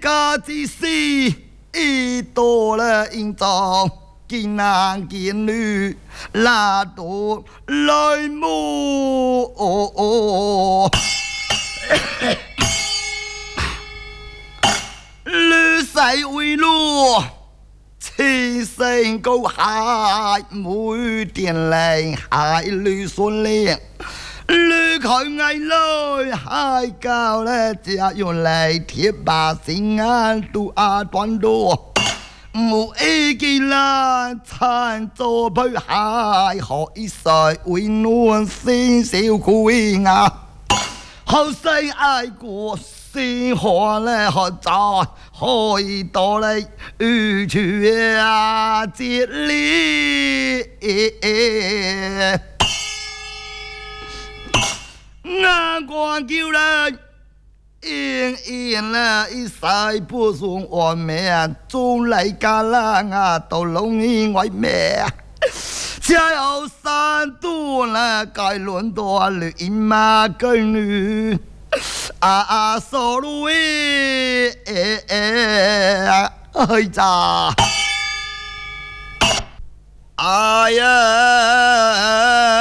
家之事，一多了应当见男见女，拉到来母。女婿為路，千聲高海，每點靚海女順靚。女佢嗌來海教咧，只用嚟貼把心眼都斷多。冇一件難參做配海，可以曬為暖先小貴啊，後生愛過。生活咧學在可以到嚟宇宙啊接力，眼光叫人yên là ít sai bùa xuống ổn mẹ chung lại cả là ngà tàu lông y ngoài mẹ trái áo san tu là cái luận đồ lưỡi mà cái nữ sorry ơi cha ai